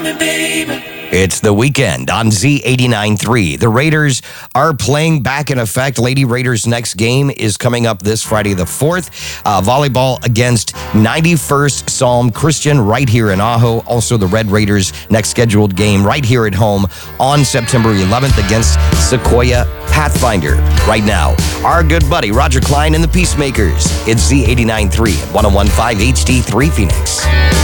me, baby. It's the weekend on Z89.3. The Raiders are playing back in effect. Lady Raiders' next game is coming up this Friday the 4th. Volleyball against 91st Psalm Christian right here in Ajo. Also, the Red Raiders' next scheduled game right here at home on September 11th against Sequoia Pathfinder. Right now, our good buddy Roger Klein and the Peacemakers. It's Z89.3 at 101.5 HD3 Phoenix.